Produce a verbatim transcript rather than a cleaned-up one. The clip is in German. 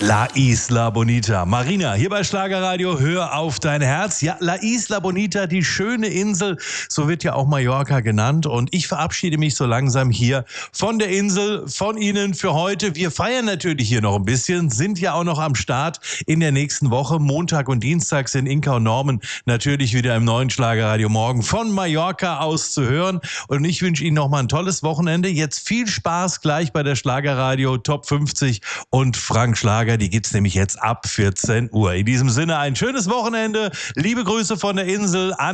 La Isla Bonita. Marina, hier bei Schlagerradio, hör auf dein Herz. Ja, La Isla Bonita, die schöne Insel, so wird ja auch Mallorca genannt. Und ich verabschiede mich so langsam hier von der Insel, von Ihnen für heute. Wir feiern natürlich hier noch ein bisschen, sind ja auch noch am Start in der nächsten Woche. Montag und Dienstag sind Inka und Norman natürlich wieder im neuen Schlagerradio morgen von Mallorca aus zu hören. Und ich wünsche Ihnen noch mal ein tolles Wochenende. Jetzt viel Spaß gleich bei der Schlagerradio Top fünfzig und Frank Schlager. Die gibt's nämlich jetzt ab vierzehn Uhr. In diesem Sinne ein schönes Wochenende. Liebe Grüße von der Insel an